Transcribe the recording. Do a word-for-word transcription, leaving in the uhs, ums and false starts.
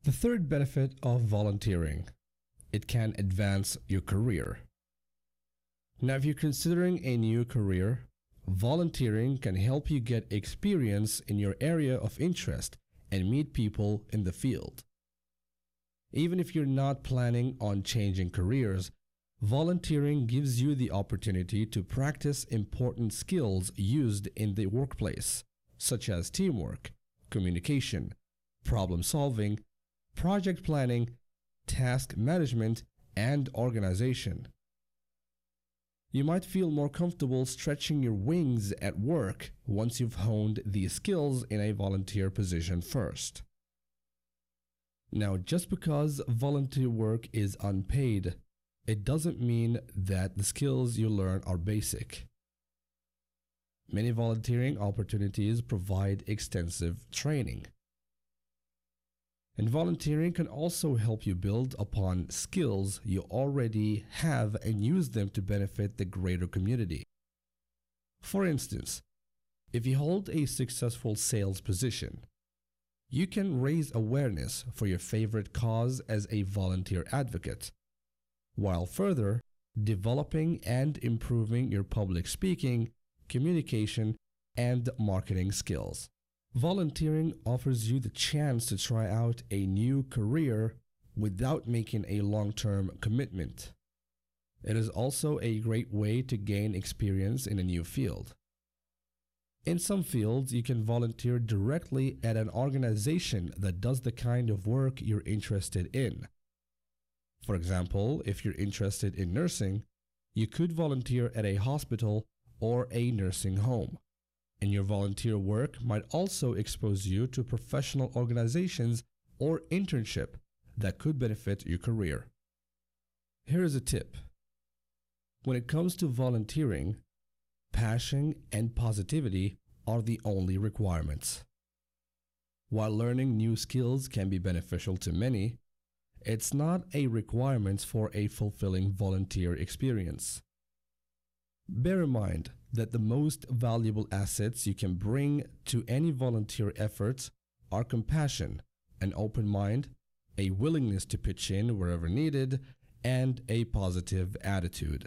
The third benefit of volunteering: it can advance your career. Now, if you're considering a new career, volunteering can help you get experience in your area of interest and meet people in the field. Even if you're not planning on changing careers, volunteering gives you the opportunity to practice important skills used in the workplace, such as teamwork, communication, problem solving, project planning, task management, and organization. You might feel more comfortable stretching your wings at work once you've honed these skills in a volunteer position first. Now, just because volunteer work is unpaid, it doesn't mean that the skills you learn are basic. Many volunteering opportunities provide extensive training. And volunteering can also help you build upon skills you already have and use them to benefit the greater community. For instance, if you hold a successful sales position, you can raise awareness for your favorite cause as a volunteer advocate, while further developing and improving your public speaking, communication, and marketing skills. Volunteering offers you the chance to try out a new career without making a long-term commitment. It is also a great way to gain experience in a new field. In some fields, you can volunteer directly at an organization that does the kind of work you're interested in. For example, if you're interested in nursing, you could volunteer at a hospital or a nursing home. And your volunteer work might also expose you to professional organizations or internship that could benefit your career. Here is a tip. When it comes to volunteering, passion and positivity are the only requirements. While learning new skills can be beneficial to many, it's not a requirement for a fulfilling volunteer experience. Bear in mind that the most valuable assets you can bring to any volunteer efforts are compassion, an open mind, a willingness to pitch in wherever needed, and a positive attitude.